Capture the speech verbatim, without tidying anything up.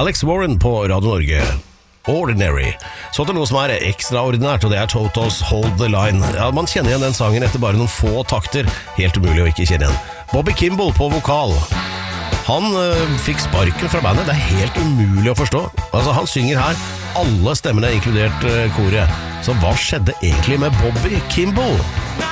Alex Warren på Radio Norge. Ordinary. Så til noe som er ekstraordinært, og det er Totos Hold the Line. Ja, man kjenner igjen den sangen etter bare noen få takter. Helt umulig å ikke kjenne igjen. Bobby Kimball på vokal. Han øh, fikk sparken fra bandet. Det er helt umulig å forstå. Altså, han synger her, alle stemmene inkludert øh, koret. Så hva skjedde egentlig med Bobby Kimball?